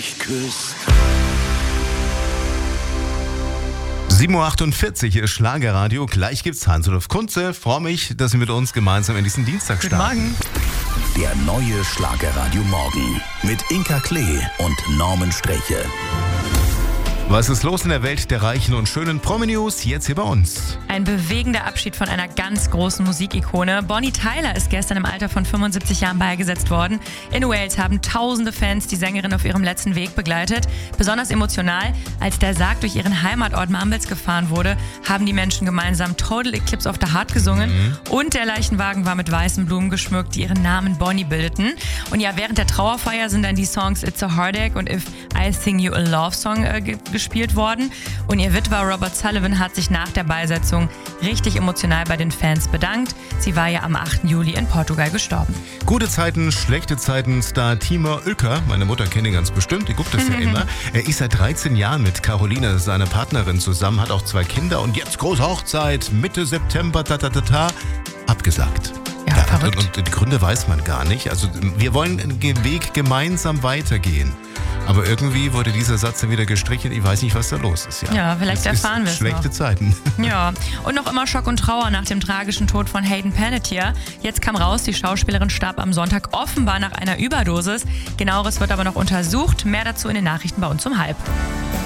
mich küsst. 7.48 Uhr, hier ist Schlagerradio. Gleich gibt's Hans-Olaf Kunze. Freue mich, dass Sie mit uns gemeinsam in diesen Dienstag starten. Guten Morgen. Der neue Schlagerradio Morgen mit Inka Klee und Norman Streche. Was ist los in der Welt der reichen und schönen Promi-News? Jetzt hier bei uns. Ein bewegender Abschied von einer ganz großen Musikikone. Bonnie Tyler ist gestern im Alter von 75 Jahren beigesetzt worden. In Wales haben tausende Fans die Sängerin auf ihrem letzten Weg begleitet. Besonders emotional, als der Sarg durch ihren Heimatort Mumbles gefahren wurde, haben die Menschen gemeinsam Total Eclipse of the Heart gesungen. Und der Leichenwagen war mit weißen Blumen geschmückt, die ihren Namen Bonnie bildeten. Und ja, während der Trauerfeier sind dann die Songs It's a Heartache und If I Sing You a Love Song gespielt worden. Und ihr Witwer Robert Sullivan hat sich nach der Beisetzung richtig emotional bei den Fans bedankt. Sie war ja am 8. Juli in Portugal gestorben. Gute Zeiten, schlechte Zeiten, Star Timur Uecker, meine Mutter kennt ihn ganz bestimmt, die guckt das ja immer. Er ist seit 13 Jahren mit Caroline, seiner Partnerin, zusammen, hat auch 2 Kinder und jetzt große Hochzeit, Mitte September, abgesagt. Ja, verrückt. Und die Gründe weiß man gar nicht. Also wir wollen den Weg gemeinsam weitergehen. Aber irgendwie wurde dieser Satz dann wieder gestrichen. Ich weiß nicht, was da los ist. Ja, vielleicht erfahren wir es noch. Schlechte Zeiten. Ja, und noch immer Schock und Trauer nach dem tragischen Tod von Hayden Panettiere. Jetzt kam raus, die Schauspielerin starb am Sonntag offenbar nach einer Überdosis. Genaueres wird aber noch untersucht. Mehr dazu in den Nachrichten bei uns um 12:30.